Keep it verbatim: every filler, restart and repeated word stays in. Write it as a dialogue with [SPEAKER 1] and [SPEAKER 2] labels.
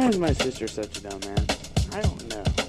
[SPEAKER 1] is my sister such a dumbass? I don't know.